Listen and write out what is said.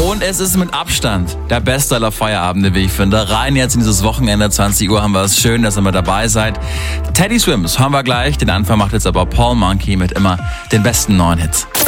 Und es ist mit Abstand der beste aller Feierabende, wie ich finde. Rein jetzt in dieses Wochenende, 20 Uhr, haben wir es schön, dass ihr mit dabei seid. Teddy Swims haben wir gleich. Den Anfang macht jetzt aber Paul Monkey mit immer den besten neuen Hits.